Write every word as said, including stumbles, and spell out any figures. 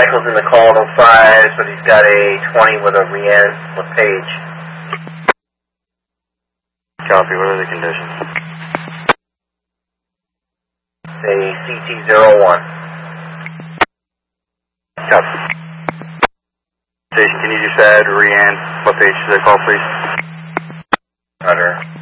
Michael's in the call to five, but he's got a twenty with a Rian LePage. Copy, what are the conditions? A C T zero one. Copy. Station, can you just add Rian LePage to the call, please? Roger.